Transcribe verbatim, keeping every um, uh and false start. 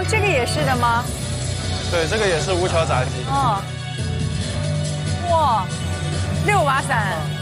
哦，这个也是的吗？ 对，这个也是无桥炸鸡。 哦，哇，六把伞。